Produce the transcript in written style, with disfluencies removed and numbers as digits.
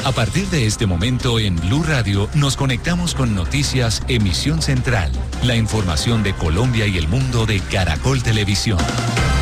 A partir de este momento en Blue Radio nos conectamos con Noticias Emisión Central, la información de Colombia y el mundo de Caracol Televisión.